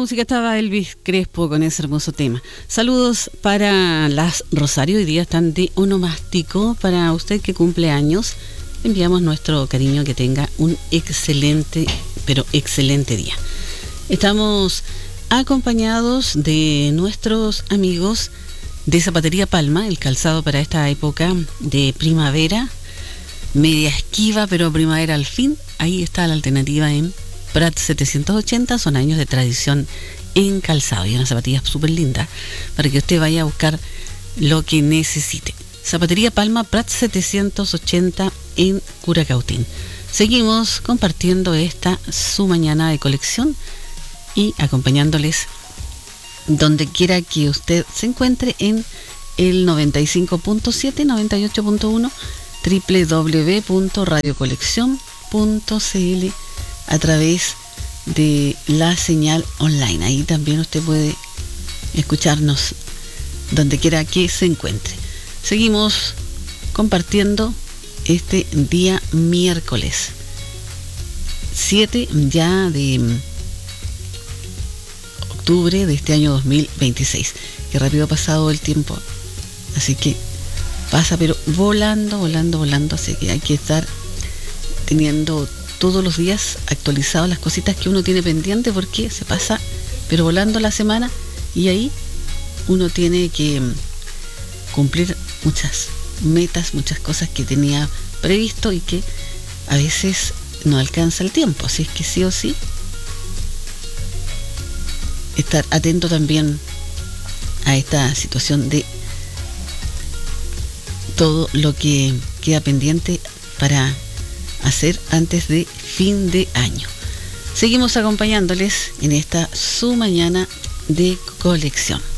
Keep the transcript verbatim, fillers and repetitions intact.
música estaba Elvis Crespo con ese hermoso tema. Saludos para las Rosario, hoy día están de onomástico. Para usted que cumple años, enviamos nuestro cariño, que tenga un excelente, pero excelente día. Estamos acompañados de nuestros amigos de Zapatería Palma, el calzado para esta época de primavera, media esquiva, pero primavera al fin. Ahí está la alternativa en Prat setecientos ochenta, son años de tradición en calzado y unas zapatillas súper lindas para que usted vaya a buscar lo que necesite. Zapatería Palma, Prat setecientos ochenta en Curacautín. Seguimos compartiendo esta su mañana de colección y acompañándoles donde quiera que usted se encuentre en el noventa y cinco punto siete, noventa y ocho punto uno, doble u doble u doble u punto radio colección punto c l, a través de la señal online. Ahí también usted puede escucharnos donde quiera que se encuentre. Seguimos compartiendo este día miércoles siete ya de octubre de este año dos mil veintiséis. Qué rápido ha pasado el tiempo, así que pasa pero volando, volando, volando. Así que hay que estar teniendo todos los días actualizados las cositas que uno tiene pendiente, porque se pasa pero volando la semana, y ahí uno tiene que cumplir muchas metas, muchas cosas que tenía previsto y que a veces no alcanza el tiempo. Así es que sí o sí estar atento también a esta situación de todo lo que queda pendiente para hacer antes de fin de año. Seguimos acompañándoles en esta su mañana de colección.